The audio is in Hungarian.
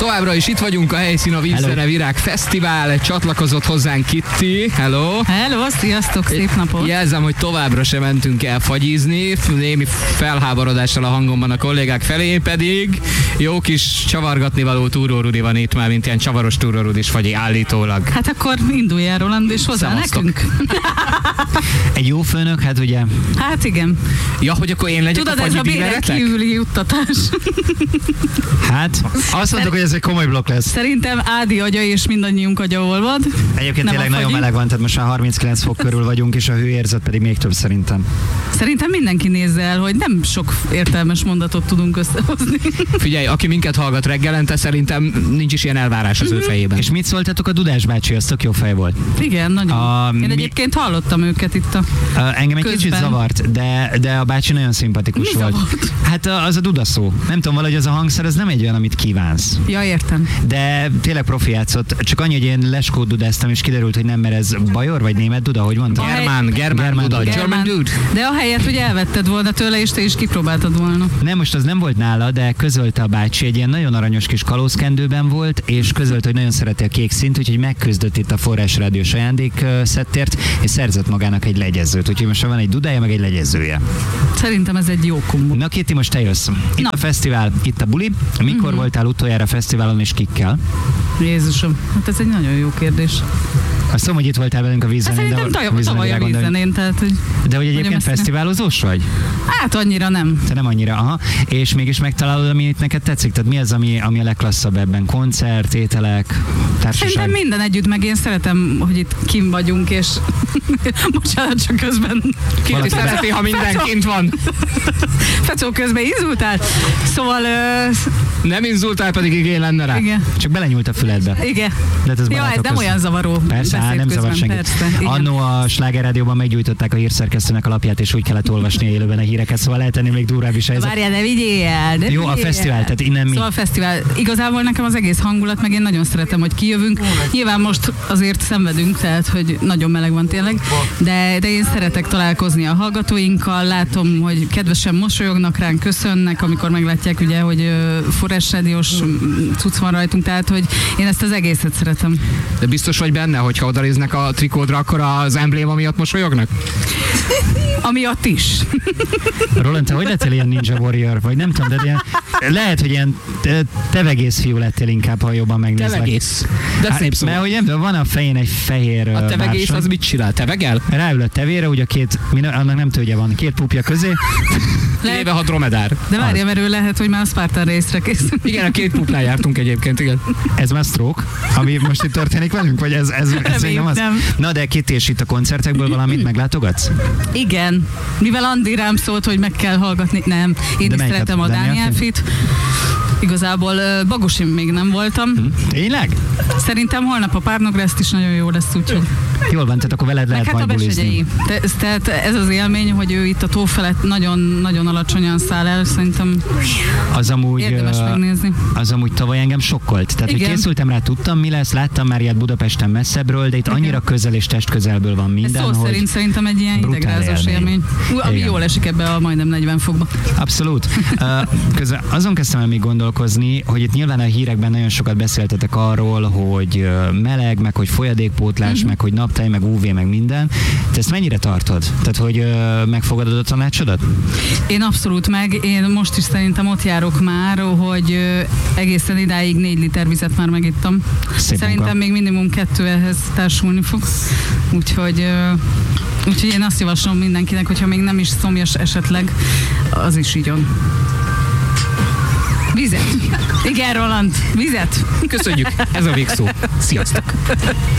Továbbra is itt vagyunk, a helyszín a Vízzene Virág Fesztivál, csatlakozott hozzánk Kitty. Hello! Hello, sziasztok, szép napot! Jelzem, hogy továbbra sem mentünk el fagyizni, némi felháborodással a hangomban a kollégák felé, pedig jó kis csavargatnivaló túrórudi van itt már, mint ilyen csavaros túrórudis fagyi állítólag. Hát akkor indulj el, Roland, és hozzá nekünk. Egy jó főnök, hát ugye... Hát igen. Ja, hogy akkor én legyek. Tudod, a fagyi ez a béren kívüli juttatás. Hát, azt mondtuk, hogy ez egy komoly blokk lesz. Szerintem Ádi agya és mindannyiunk agya olvad. Egyébként tényleg nagyon meleg van, tehát most már 39 fok körül vagyunk, és a hőérzet pedig még több szerintem. Szerintem mindenki nézze el, hogy nem sok értelmes mondatot tudunk összehozni. Figyelj, aki minket hallgat reggelente, szerintem nincs is ilyen elvárás az ő fejében. És mit szóltatok a Dudás bácsi, az tök jó fej volt. Igen, nagyon. Én egyébként hallottam őket itt engem egy kicsit zavart, de a bácsi nagyon szimpatikus volt. Zavart? Hát az a Duda szó. Nem tudom, valahogy az a hangszer, ez nem egy olyan, amit kívánsz. Ja, értem. De tényleg profi játszott. Csak annyi, hogy én leskót dudáztam, és kiderült, hogy nem, mert ez bajor vagy német Duda, hogy mondtam? Germán Duda, German dude. De ahelyett, hogy elvetted volna tőle, és te is kipróbáltad volna. Nem, most az nem volt nála, de közölte a bácsi, egy ilyen nagyon aranyos kis kalózkendőben volt, és közölte, hogy nagyon szereti a kék szint, úgyhogy megküzdött itt a Forrás Rádiós ajándékszettért, és szerzett magának egy legyezőt. Úgyhogy most van egy dudája, meg egy legyezője. Szerintem ez egy jó kombó. Na Kitty, most te jössz. Itt a fesztivál, itt a buli. Mikor voltál utoljára fesztiválon, és kikkel? Jézusom, hát ez egy nagyon jó kérdés. Azt tudom, hogy itt voltál velünk a Vízzenén. Szerintem tavaly a Vízzenén, tehát hogy... De hogy egyébként fesztiválozós vagy? Hát annyira nem. Te nem annyira, aha. És mégis megtalálod, ami neked tetszik? Tehát mi az, ami a legklasszabb ebben? Koncert, ételek, társaság? Szerintem minden együtt, meg én szeretem, hogy itt kim vagyunk, és bocsánat, csak közben... Ki szereti, ha minden kint van. Fecó közben inzultál. Szóval... Nem inzultál, pedig igény lenne rá. Igen. Csak belenyúlt a füledbe. Igen. De ez nem olyan zavaró. Persze, nem zavar senkit. Annó a Sláger Rádióban meggyújtották a hírszerkesztőnek a lapját, és úgy kellett olvasni élőben a híreket, szóval lehet tenni még durvább is helyzet. Várjál, ne vigyél el. Jó, a fesztivál, tehát innen mi? Szóval a fesztivál. Igazából nekem az egész hangulat, meg én nagyon szeretem, hogy kijövünk. Nyilván most azért szenvedünk, tehát hogy nagyon meleg van tényleg, de én szeretek találkozni a hallgatóinkkal, látom, hogy kedvesen mosolyognak ránk, köszönnek, amikor meglátják, ugye, hogy Forrás Rádiós cucc van rajtunk, tehát hogy én ezt az egészet szeretem. De biztos vagy benne, hogyha odanéznek a trikódra, akkor az embléma miatt mosolyognak? Amiatt is. Roland, te hogy lettél ilyen Ninja Warrior? Vagy nem tudom, de ilyen, lehet, hogy ilyen tevegész fiú lettél inkább, ha jobban megnézlek. Tevegész. De szép szó. Mert hogy nem, van a fején egy fehér a tevegész márson. Az mit csinál? Tevegel? Ráül a tevére, ugye annak nem tőgye van, két púpja közé. Léve ha dromedár. De várja, mert ő lehet, hogy már a Spartan részre kész. Igen, a két pupnál jártunk egyébként, igen. Ez már stroke, ami most itt történik velünk, vagy ez nem az? Na de Kitty, és itt a koncertekből valamit meglátogatsz? Igen. Mivel Andi rám szólt, hogy meg kell hallgatni. Nem, én is szeretem a Dániel Fit. Igazából Bagosin még nem voltam. Tényleg? Szerintem holnap a Párnográszt is nagyon jó lesz, úgyhogy... Jól van, tehát akkor veled lehet majd bulizni. Tehát ez az élmény, hogy ő itt a tó felett nagyon alacsonyan száll el, szerintem érdemes megnézni. Az amúgy tavaly engem sokkolt. Tehát, hogy készültem rá, tudtam, mi lesz, láttam már ilyet Budapesten messzebbről, de itt annyira közel és testközelből van minden, ez szó szerint szerintem egy ilyen idegrázós élmény. Ami jól esik ebbe a majdnem 40 fokba. Abszolút. Azon kezdtem el még gondolkozni, hogy itt nyilván a hírekben nagyon sokat beszéltetek arról, hogy meleg, meg hogy folyadékpótlás, meg hogy naptály, meg UV, meg minden. Te ezt mennyire tartod? Tehát, hogy megfogadod a tanácsodat? Én abszolút én most is szerintem ott járok már, hogy egészen idáig 4 liter vizet már megittam. Szerintem még minimum 2 ehhez társulni fog. Úgyhogy én azt javaslom mindenkinek, hogyha még nem is szomjas esetleg, az is igyon. Vizet. Igen, Roland, vizet. Köszönjük, ez a végszó. Sziasztok!